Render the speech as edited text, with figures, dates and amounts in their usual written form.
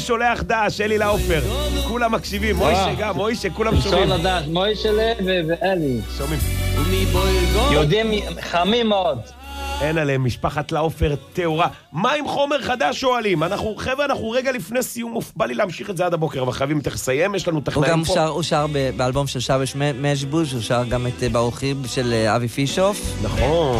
שולח דש, אלי לאופר. כולם מקשיבים, מוישה גם, מוישה, כולם שומעים. שול הדש, מוישה ואלי. שומעים. יודעים חמים מאוד. אין עליהם, משפחת לאופר תאורה. מה עם חומר חדש שואלים? אנחנו רגע לפני סיום, בא לי להמשיך את זה עד הבוקר, אבל חייבים לסיים, יש לנו תכנאים פה. הוא שר באלבום של שבש משבוש, הוא שר גם את באורחים של אבי פישוף. נכון.